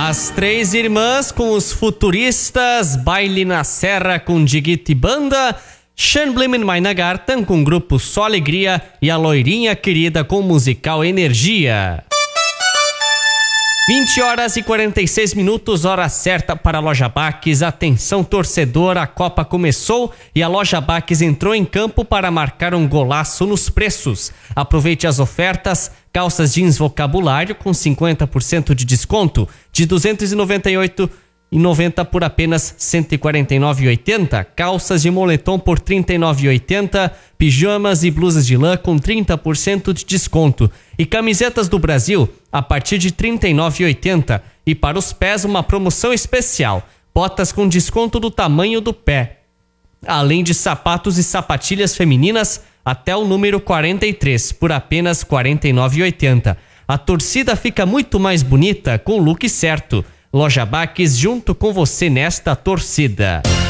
As Três Irmãs com os Futuristas, Baile na Serra com Diguito e Banda, Schanblimen Meinagarten com grupo Só Alegria e a Loirinha Querida com musical Energia. 20h46, hora certa para a Loja Baques. Atenção torcedor, a Copa começou e a Loja Baques entrou em campo para marcar um golaço nos preços. Aproveite as ofertas: calças jeans Vocabulário com 50% de desconto, de R$ 298,90 por apenas R$ 149,80. Calças de moletom por R$ 39,80. Pijamas e blusas de lã com 30% de desconto. E camisetas do Brasil a partir de R$ 39,80. E para os pés, uma promoção especial: botas com desconto do tamanho do pé. Além de sapatos e sapatilhas femininas até o número 43 por apenas R$ 49,80. A torcida fica muito mais bonita com o look certo. Loja Baques, junto com você nesta torcida.